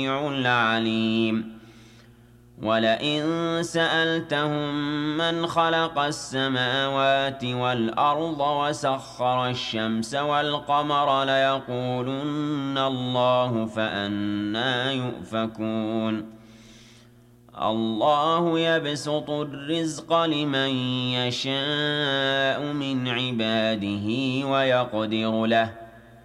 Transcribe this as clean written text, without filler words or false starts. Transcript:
العليم ولئن سألتهم من خلق السماوات والأرض وسخر الشمس والقمر ليقولن الله فأنى يؤفكون الله يبسط الرزق لمن يشاء من عباده ويقدر له